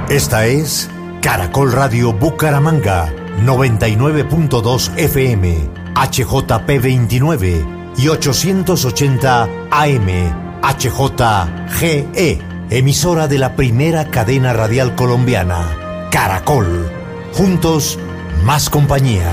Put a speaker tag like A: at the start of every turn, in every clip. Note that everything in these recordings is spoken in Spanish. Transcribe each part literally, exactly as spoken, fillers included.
A: Esta es Caracol Radio Bucaramanga, noventa y nueve punto dos F M, H J P veintinueve y ochocientos ochenta A M, H J G E, emisora de la primera cadena radial colombiana, Caracol. Juntos, más compañía.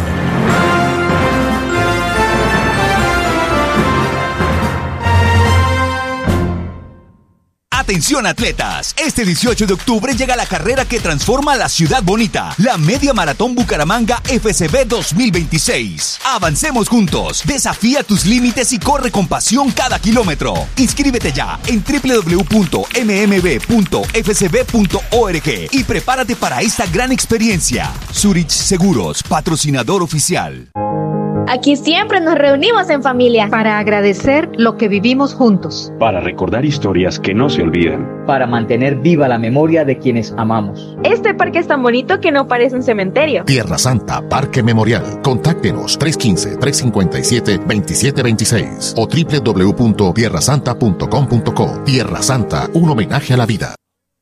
B: Atención atletas, este dieciocho de octubre llega la carrera que transforma la ciudad bonita, la Media Maratón Bucaramanga F C B dos mil veintiséis. Avancemos juntos, desafía tus límites y corre con pasión cada kilómetro. Inscríbete ya en doble u doble u doble u punto m m b punto f c b punto org y prepárate para esta gran experiencia. Zurich Seguros, patrocinador oficial.
C: Aquí siempre nos reunimos en familia
D: para agradecer lo que vivimos juntos,
E: para recordar historias que no se olvidan,
F: para mantener viva la memoria de quienes amamos.
C: Este parque es tan bonito que no parece un cementerio.
G: Tierra Santa Parque Memorial. Contáctenos tres uno cinco, tres cinco siete, dos siete dos seis o doble u doble u doble u punto tierra santa punto com punto co. Tierra Santa, un homenaje a la vida.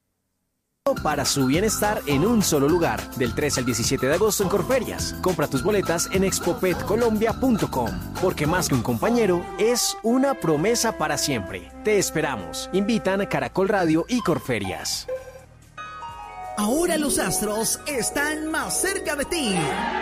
H: Para su bienestar en un solo lugar, del tres al diecisiete de agosto en Corferias. Compra tus boletas en expopet colombia punto com, porque más que un compañero, es una promesa para siempre. Te esperamos. Invitan Caracol Radio y Corferias.
I: Ahora los astros están más cerca de ti.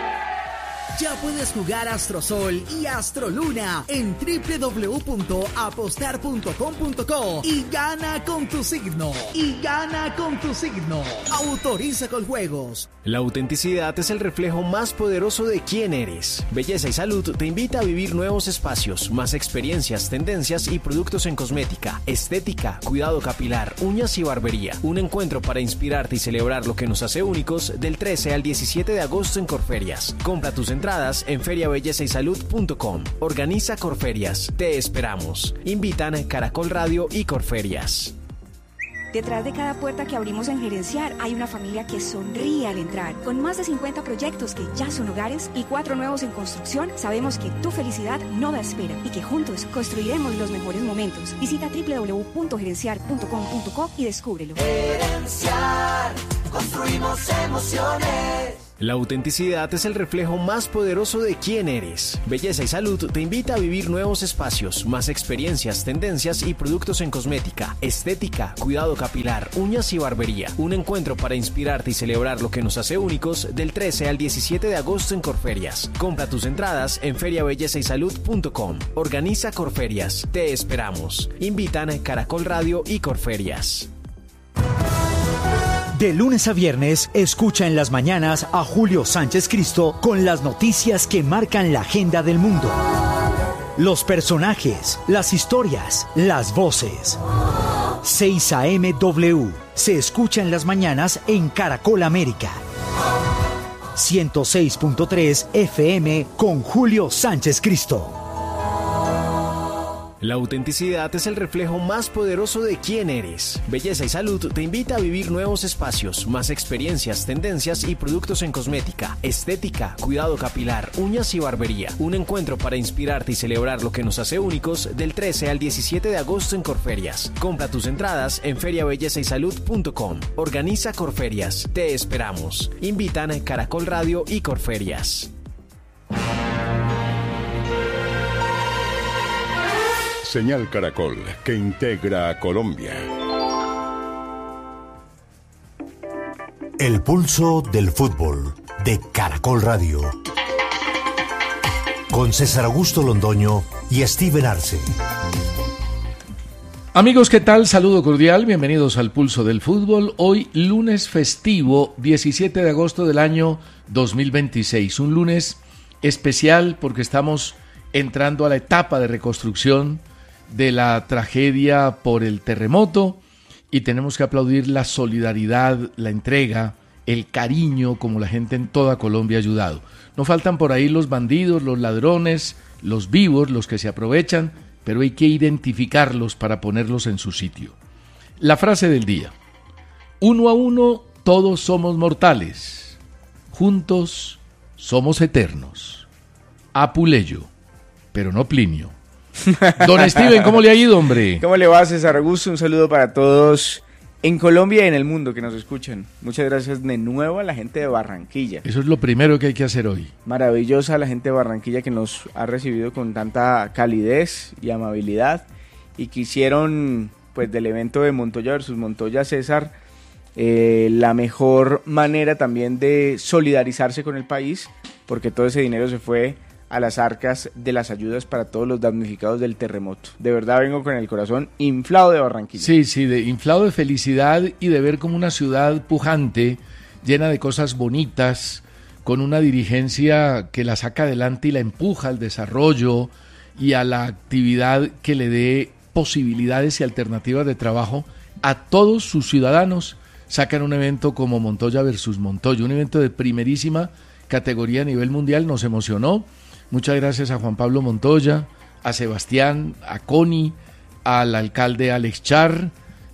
I: Ya puedes jugar Astrosol y Astroluna en doble u doble u doble u punto apostar punto com punto co y gana con tu signo. Y gana con tu signo. Autoriza con juegos.
H: La autenticidad es el reflejo más poderoso de quién eres. Belleza y Salud te invita a vivir nuevos espacios, más experiencias, tendencias y productos en cosmética, estética, cuidado capilar, uñas y barbería. Un encuentro para inspirarte y celebrar lo que nos hace únicos del trece al diecisiete de agosto en Corferias. Compra tus entradas en feria belleza y salud punto com. Organiza Corferias. Te esperamos. Invitan Caracol Radio y Corferias.
J: Detrás de cada puerta que abrimos en Gerenciar hay una familia que sonríe al entrar. Con más de cincuenta proyectos que ya son hogares y cuatro nuevos en construcción, sabemos que tu felicidad no da espera y que juntos construiremos los mejores momentos. Visita doble u doble u doble u punto gerenciar punto com punto co y descúbrelo.
K: Gerenciar, construimos emociones.
H: La autenticidad es el reflejo más poderoso de quién eres. Belleza y Salud te invita a vivir nuevos espacios, más experiencias, tendencias y productos en cosmética, estética, cuidado capilar, uñas y barbería. Un encuentro para inspirarte y celebrar lo que nos hace únicos del trece al diecisiete de agosto en Corferias. Compra tus entradas en feria belleza y salud punto com. Organiza Corferias. Te esperamos. Invitan Caracol Radio y Corferias.
L: De lunes a viernes, escucha en las mañanas a Julio Sánchez Cristo con las noticias que marcan la agenda del mundo. Los personajes, las historias, las voces. seis A M W se escucha en las mañanas en Caracol América. ciento seis punto tres F M con Julio Sánchez Cristo.
H: La autenticidad es el reflejo más poderoso de quién eres. Belleza y Salud te invita a vivir nuevos espacios, más experiencias, tendencias y productos en cosmética, estética, cuidado capilar, uñas y barbería. Un encuentro para inspirarte y celebrar lo que nos hace únicos del trece al diecisiete de agosto en Corferias. Compra tus entradas en feria belleza y salud punto com. Organiza Corferias. Te esperamos. Invitan Caracol Radio y Corferias.
M: Señal Caracol, que integra a Colombia.
A: El pulso del fútbol de Caracol Radio. Con César Augusto Londoño y Steven Arce.
N: Amigos, ¿qué tal? Saludo cordial, bienvenidos al Pulso del Fútbol. Hoy lunes festivo, diecisiete de agosto del año dos mil veintiséis. Un lunes especial porque estamos entrando a la etapa de reconstrucción de la tragedia por el terremoto y tenemos que aplaudir la solidaridad, la entrega, el cariño como la gente en toda Colombia ha ayudado. No faltan por ahí los bandidos, los ladrones, los vivos, los que se aprovechan, pero hay que identificarlos para ponerlos en su sitio. La frase del día: uno a uno todos somos mortales, juntos somos eternos. Apuleyo, pero no Plinio. Don Steven, ¿cómo le ha ido, hombre?
O: ¿Cómo le va, César Augusto? Un saludo para todos en Colombia y en el mundo que nos escuchan. Muchas gracias de nuevo a la gente de Barranquilla.
N: Eso es lo primero que hay que hacer hoy.
O: Maravillosa la gente de Barranquilla que nos ha recibido con tanta calidez y amabilidad y que hicieron pues del evento de Montoya versus Montoya, César, eh, la mejor manera también de solidarizarse con el país, porque todo ese dinero se fue a las arcas de las ayudas para todos los damnificados del terremoto. De verdad vengo con el corazón inflado de Barranquilla.
N: Sí, sí, de, inflado de felicidad y de ver como una ciudad pujante, llena de cosas bonitas, con una dirigencia que la saca adelante y la empuja al desarrollo y a la actividad que le dé posibilidades y alternativas de trabajo a todos sus ciudadanos. Sacan un evento como Montoya versus Montoya, un evento de primerísima categoría a nivel mundial, nos emocionó. Muchas gracias a Juan Pablo Montoya, a Sebastián, a Connie, al alcalde Alex Char,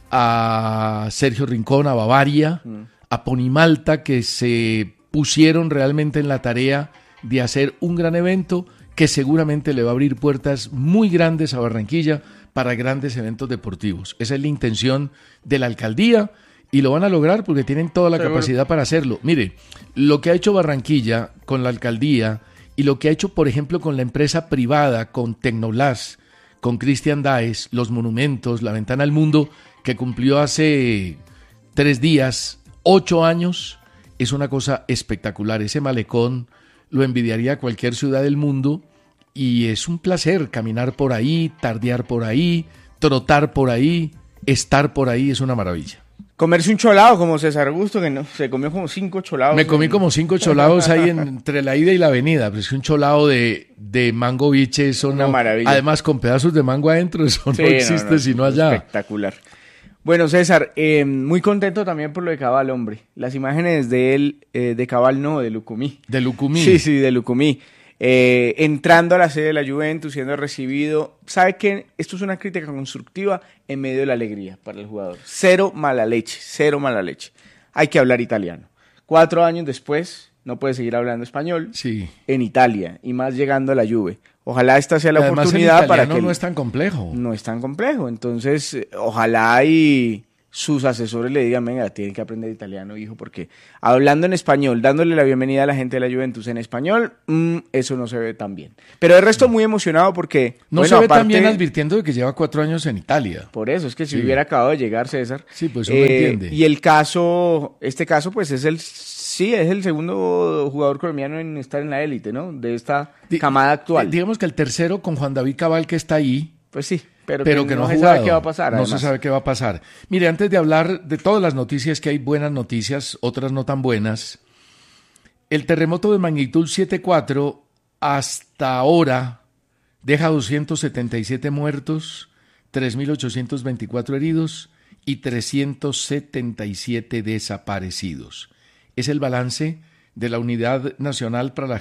N: a Sergio Rincón, a Bavaria, mm. a Ponimalta, que se pusieron realmente en la tarea de hacer un gran evento que seguramente le va a abrir puertas muy grandes a Barranquilla para grandes eventos deportivos. Esa es la intención de la alcaldía y lo van a lograr porque tienen toda la Seguro. capacidad para hacerlo. Mire, lo que ha hecho Barranquilla con la alcaldía y lo que ha hecho, por ejemplo, con la empresa privada, con Tecnolás, con Cristian Daes, los monumentos, la ventana al mundo, que cumplió hace tres días, ocho años, es una cosa espectacular. Ese malecón lo envidiaría cualquier ciudad del mundo y es un placer caminar por ahí, tardear por ahí, trotar por ahí, estar por ahí, es una maravilla.
O: Comerse un cholado como César Augusto, que no, se comió como cinco cholados.
N: Me comí en... como cinco cholados ahí en, entre la ida y la avenida. Pero es que un cholado de, de mango biche, eso
O: Una
N: no.
O: maravilla.
N: Además, con pedazos de mango adentro, eso
O: sí,
N: no existe
O: no, no,
N: sino allá.
O: Espectacular. Bueno, César, eh, muy contento también por lo de Cabal, hombre. Las imágenes de él, eh, de Cabal no, de Lucumí.
N: De Lucumí.
O: Sí, sí, de Lucumí. Eh, entrando a la sede de la Juventus, siendo recibido. ¿Sabe qué? Esto es una crítica constructiva en medio de la alegría para el jugador. Cero mala leche, cero mala leche. Hay que hablar italiano. Cuatro años después, no puede seguir hablando español
N: sí.
O: en Italia, y más llegando a la Juve. Ojalá esta sea la
N: Además,
O: oportunidad para que...
N: no es tan complejo.
O: No es tan complejo. Entonces, ojalá y sus asesores le digan, venga, tienen que aprender italiano, hijo, porque hablando en español, dándole la bienvenida a la gente de la Juventus en español, mmm, eso no se ve tan bien. Pero el resto muy emocionado porque...
N: No
O: bueno,
N: se ve
O: aparte,
N: tan bien advirtiendo de que lleva cuatro años en Italia.
O: Por eso, es que si
N: sí.
O: hubiera acabado de llegar César...
N: Sí, pues uno
O: eh,
N: entiende.
O: Y el caso, este caso, pues es el... Sí, es el segundo jugador colombiano en estar en la élite, ¿no? De esta
N: Di-
O: camada actual.
N: Digamos que el tercero con Juan David Cabal, que está ahí.
O: Pues sí. Pero,
N: pero
O: que,
N: que no,
O: no
N: ha
O: se
N: jugado.
O: sabe qué va a pasar.
N: No
O: Además.
N: se sabe qué va a pasar. Mire, antes de hablar de todas las noticias, que hay buenas noticias, otras no tan buenas, el terremoto de magnitud siete punto cuatro hasta ahora deja doscientos setenta y siete muertos, tres mil ochocientos veinticuatro heridos y trescientos setenta y siete desaparecidos. Es el balance de la Unidad Nacional para la